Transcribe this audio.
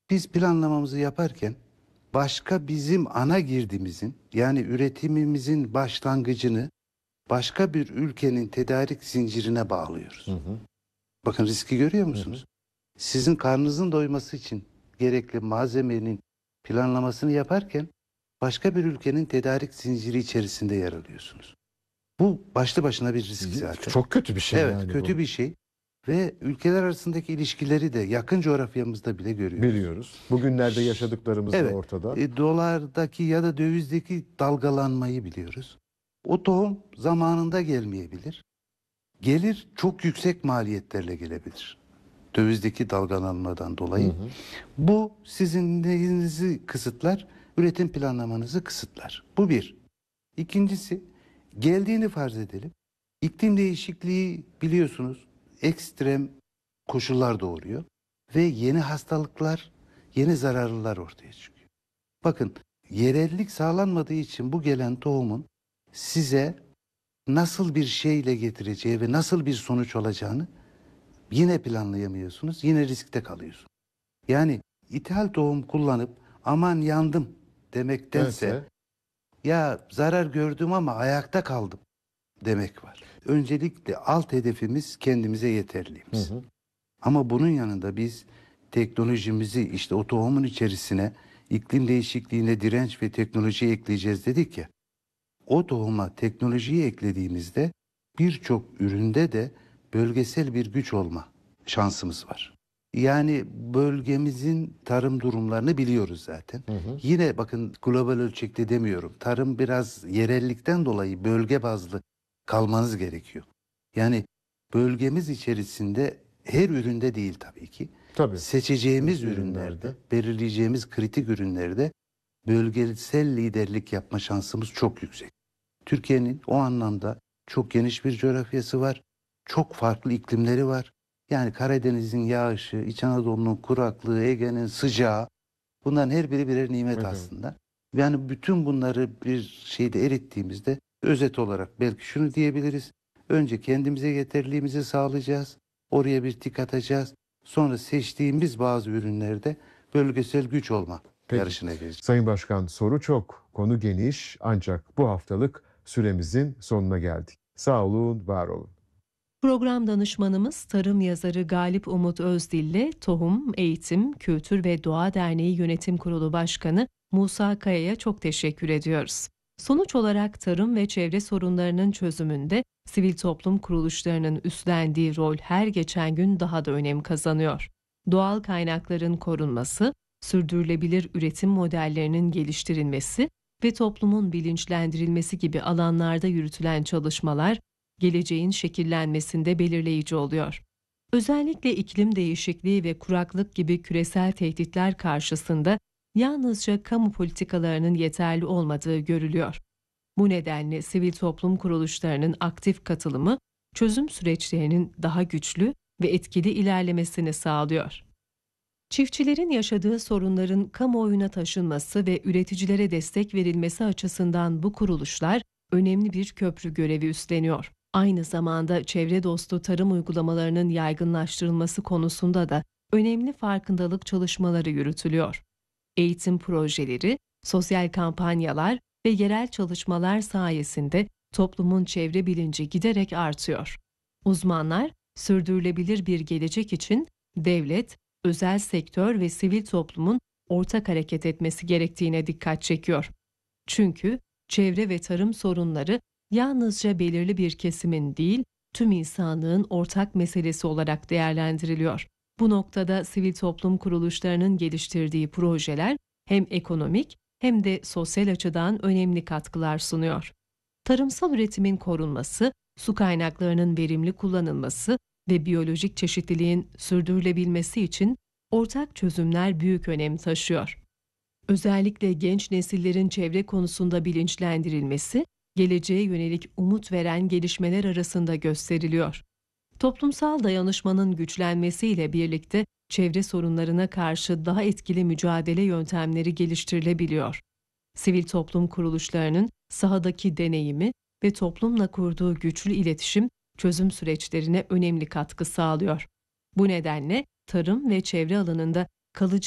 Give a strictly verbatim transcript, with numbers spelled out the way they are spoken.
Biz planlamamızı yaparken başka bizim ana girdimizin, yani üretimimizin başlangıcını başka bir ülkenin tedarik zincirine bağlıyoruz. Hı hı. Bakın riski görüyor musunuz? Hı hı. Sizin karnınızın doyması için gerekli malzemenin planlamasını yaparken başka bir ülkenin tedarik zinciri içerisinde yer alıyorsunuz. Bu başlı başına bir risk zaten. Çok kötü bir şey evet, yani kötü bu. bir şey. Ve ülkeler arasındaki ilişkileri de yakın coğrafyamızda bile görüyoruz. Biliyoruz. Bugünlerde yaşadıklarımız evet, da ortada. E, dolardaki ya da dövizdeki dalgalanmayı biliyoruz. O tohum zamanında gelmeyebilir. Gelir çok yüksek maliyetlerle gelebilir. Dövizdeki dalgalanmadan dolayı. Hı hı. Bu sizin neyinizi kısıtlar? Üretim planlamanızı kısıtlar. Bu bir. İkincisi, geldiğini farz edelim. İklim değişikliği biliyorsunuz ekstrem koşullar doğuruyor ve yeni hastalıklar, yeni zararlılar ortaya çıkıyor. Bakın, yerellik sağlanmadığı için bu gelen tohumun size nasıl bir şeyle getireceği ve nasıl bir sonuç olacağını yine planlayamıyorsunuz, yine riskte kalıyorsunuz. Yani ithal tohum kullanıp aman yandım demektense Neyse. ya zarar gördüm ama ayakta kaldım demek var. Öncelikle alt hedefimiz kendimize yeterliliğimiz. Hı hı. Ama bunun yanında biz teknolojimizi işte o tohumun içerisine iklim değişikliğine direnç ve teknoloji ekleyeceğiz dedik ya. O tohuma teknolojiyi eklediğimizde birçok üründe de bölgesel bir güç olma şansımız var. Yani bölgemizin tarım durumlarını biliyoruz zaten. Hı hı. Yine bakın global ölçekte demiyorum. Tarım biraz yerellikten dolayı bölge bazlı kalmanız gerekiyor. Yani bölgemiz içerisinde her üründe değil tabii ki. Tabii. Seçeceğimiz Ürünlerde. ürünlerde, belirleyeceğimiz kritik ürünlerde bölgesel liderlik yapma şansımız çok yüksek. Türkiye'nin o anlamda çok geniş bir coğrafyası var. Çok farklı iklimleri var. Yani Karadeniz'in yağışı, İç Anadolu'nun kuraklığı, Ege'nin sıcağı, bunların her biri birer nimet Evet. aslında. Yani bütün bunları bir şeyde erittiğimizde özet olarak belki şunu diyebiliriz. Önce kendimize yeterliliğimizi sağlayacağız. Oraya bir tik atacağız. Sonra seçtiğimiz bazı ürünlerde bölgesel güç olma Peki. yarışına gireceğiz. Sayın Başkan, soru çok, konu geniş, ancak bu haftalık süremizin sonuna geldik. Sağ olun, var olun. Program danışmanımız tarım yazarı Galip Umut Özdil'le Tohum, Eğitim, Kültür ve Doğa Derneği Yönetim Kurulu Başkanı Musa Kaya'ya çok teşekkür ediyoruz. Sonuç olarak tarım ve çevre sorunlarının çözümünde sivil toplum kuruluşlarının üstlendiği rol her geçen gün daha da önem kazanıyor. Doğal kaynakların korunması, sürdürülebilir üretim modellerinin geliştirilmesi ve toplumun bilinçlendirilmesi gibi alanlarda yürütülen çalışmalar geleceğin şekillenmesinde belirleyici oluyor. Özellikle iklim değişikliği ve kuraklık gibi küresel tehditler karşısında yalnızca kamu politikalarının yeterli olmadığı görülüyor. Bu nedenle sivil toplum kuruluşlarının aktif katılımı çözüm süreçlerinin daha güçlü ve etkili ilerlemesini sağlıyor. Çiftçilerin yaşadığı sorunların kamuoyuna taşınması ve üreticilere destek verilmesi açısından bu kuruluşlar önemli bir köprü görevi üstleniyor. Aynı zamanda çevre dostu tarım uygulamalarının yaygınlaştırılması konusunda da önemli farkındalık çalışmaları yürütülüyor. Eğitim projeleri, sosyal kampanyalar ve yerel çalışmalar sayesinde toplumun çevre bilinci giderek artıyor. Uzmanlar, sürdürülebilir bir gelecek için devlet, özel sektör ve sivil toplumun ortak hareket etmesi gerektiğine dikkat çekiyor. Çünkü çevre ve tarım sorunları yalnızca belirli bir kesimin değil, tüm insanlığın ortak meselesi olarak değerlendiriliyor. Bu noktada sivil toplum kuruluşlarının geliştirdiği projeler hem ekonomik hem de sosyal açıdan önemli katkılar sunuyor. Tarımsal üretimin korunması, su kaynaklarının verimli kullanılması ve biyolojik çeşitliliğin sürdürülebilmesi için ortak çözümler büyük önem taşıyor. Özellikle genç nesillerin çevre konusunda bilinçlendirilmesi, geleceğe yönelik umut veren gelişmeler arasında gösteriliyor. Toplumsal dayanışmanın güçlenmesiyle birlikte çevre sorunlarına karşı daha etkili mücadele yöntemleri geliştirilebiliyor. Sivil toplum kuruluşlarının sahadaki deneyimi ve toplumla kurduğu güçlü iletişim çözüm süreçlerine önemli katkı sağlıyor. Bu nedenle tarım ve çevre alanında kalıcı